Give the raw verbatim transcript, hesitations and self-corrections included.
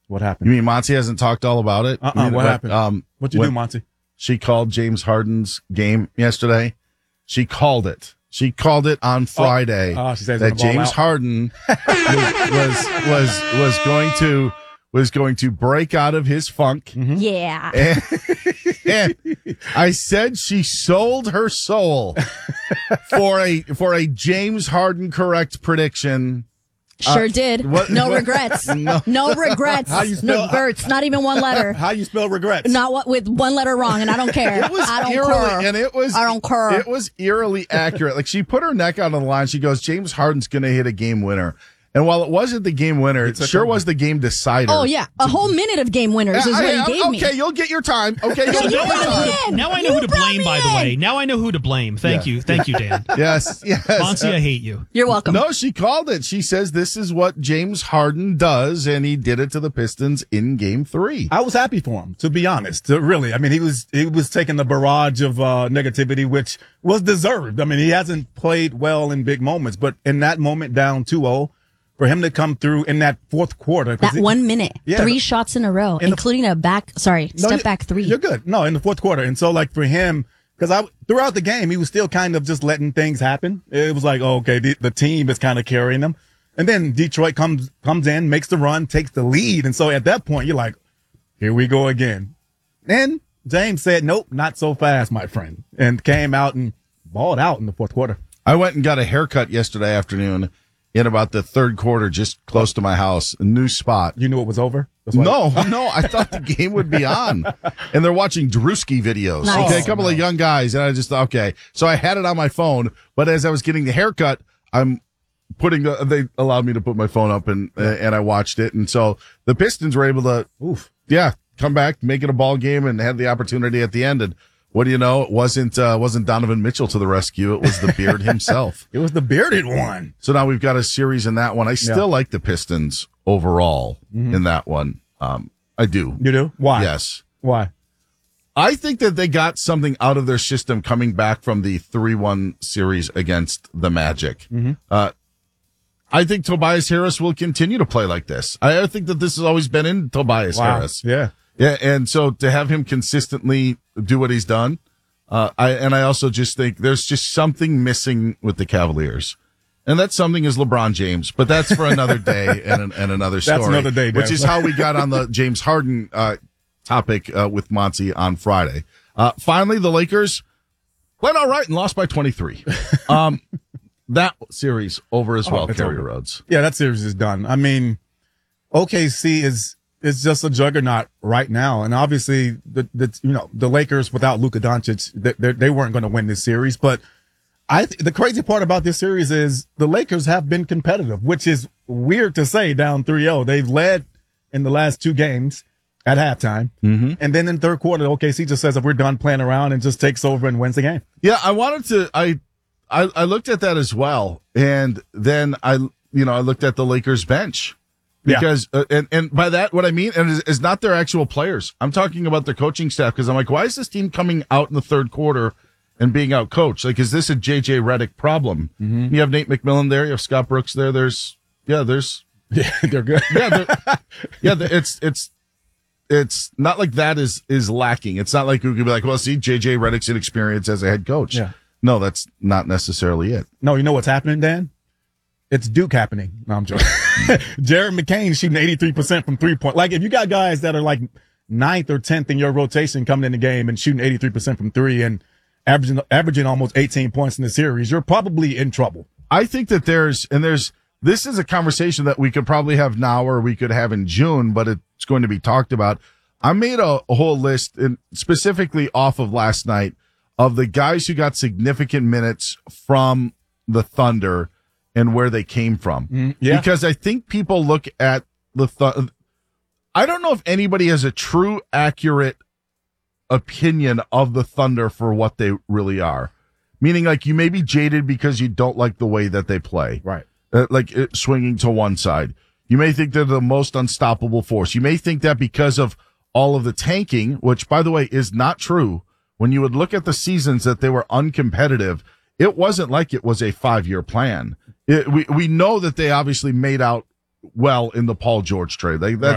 What happened? You mean Monty hasn't talked all about it? Uh-uh, I mean, what but, happened? Um, What'd you when do, Monty? She called James Harden's game yesterday. She called it. She called it on Friday oh, oh, she says that James out. Harden was, was was was going to was going to break out of his funk. Mm-hmm. Yeah. And, and I said she sold her soul for a for a James Harden correct prediction. Sure Uh, did. what- no what- regrets. No. No regrets. How you spell- no Gertz, not even one letter. How you spell regrets? Not what, with one letter wrong, and I don't care. It was I don't eerily, care. and it was I don't care. It was eerily accurate. Like she put her neck out on the line. She goes, James Harden's going to hit a game winner. And while it wasn't the game winner, it sure was the game decider. Oh, yeah. A whole minute of game winners is I- what I- he gave okay, me. Okay, you'll get your time. Okay, you'll You get your brought time. me in. Now I know You who to brought blame, me by the in. way. Now I know who to blame. Thank Yeah. you. Thank you, Dan. Yes, yes. Monty, I hate you. You're welcome. No, she called it. She says this is what James Harden does, and he did it to the Pistons in game three. I was happy for him, to be honest. To really, I mean, he was he was taking the barrage of uh, negativity, which was deserved. I mean, he hasn't played well in big moments, but in that moment, down two oh, for him to come through in that fourth quarter, 'cause That he- one minute, Yeah, three the- shots in a row, in the- including a back, sorry, No, step you- back three. You're good. No, in the fourth quarter, and so like for him, because I throughout the game, he was still kind of just letting things happen. It was like, oh, okay, the, the team is kind of carrying them, and then Detroit comes comes in, makes the run, takes the lead, and so at that point, you're like, here we go again. Then James said, nope, not so fast, my friend, and came out and balled out in the fourth quarter. I went and got a haircut yesterday afternoon in about the third quarter, just close to my house, a new spot. You knew it was over? That's why- No, no, I thought the game would be on. And they're watching Drewski videos. Nice. Okay, a couple of young guys. And I just thought, okay. So I had it on my phone, but as I was getting the haircut, I'm putting the, they allowed me to put my phone up and, uh, and I watched it. And so the Pistons were able to, Oof. yeah, come back, make it a ball game and had the opportunity at the end. And what do you know? It wasn't, uh, wasn't Donovan Mitchell to the rescue. It was the Beard himself. It was the bearded one. So now we've got a series in that one. I still Yeah. like the Pistons overall Mm-hmm. in that one. Um, I do. You do? Why? Yes. Why? I think that they got something out of their system coming back from the three one series against the Magic. Mm-hmm. Uh, I think Tobias Harris will continue to play like this. I, I think that this has always been in Tobias Wow. Harris. Yeah. Yeah. And so to have him consistently do what he's done, uh, I, and I also just think there's just something missing with the Cavaliers. And that something is LeBron James, but that's for another day and, and another story. That's another day, which Dev. is how we got on the James Harden, uh, topic, uh, with Monty on Friday. Uh, finally, the Lakers played all right and lost by twenty-three. Um, that series over as well, Oh, it's Kerry over. Rhodes. Yeah, that series is done. I mean, O K C is is just a juggernaut right now, and obviously the the you know the Lakers without Luka Doncic, they, they, they weren't going to win this series. But I th- the crazy part about this series is the Lakers have been competitive, which is weird to say down three oh. They've led in the last two games at halftime, mm-hmm. and then in the third quarter, O K C just says if we're done playing around and just takes over and wins the game. Yeah, I wanted to. I, I, I looked at that as well, and then I, you know, I looked at the Lakers bench because, yeah. uh, and and by that, what I mean and is, is not their actual players. I'm talking about their coaching staff because I'm like, why is this team coming out in the third quarter and being out coached? Like, is this a J J Redick problem? Mm-hmm. You have Nate McMillan there, you have Scott Brooks there. There's, yeah, there's, yeah, they're good. yeah, they're, yeah, they're, it's it's. It's not like that is, is lacking. It's not like we could be like, well, see, J J Redick's inexperience as a head coach. Yeah. No, that's not necessarily it. No, you know what's happening, Dan? It's Duke happening. No, I'm joking. Jared McCain shooting eighty-three percent from three point. Like if you got guys that are like ninth or tenth in your rotation coming in the game and shooting eighty-three percent from three and averaging, averaging almost eighteen points in the series, you're probably in trouble. I think that there's, and there's, this is a conversation that we could probably have now or we could have in June, but it's going to be talked about. I made a, a whole list, and specifically off of last night, of the guys who got significant minutes from the Thunder and where they came from. Mm, yeah. Because I think people look at the Thunder. I don't know if anybody has a true, accurate opinion of the Thunder for what they really are. Meaning, like, you may be jaded because you don't like the way that they play. Right. Uh, like it, swinging to one side. You may think they're the most unstoppable force. You may think that because of all of the tanking, which, by the way, is not true. When you would look at the seasons that they were uncompetitive, it wasn't like it was a five-year plan. It, we we know that they obviously made out well in the Paul George trade. They, that,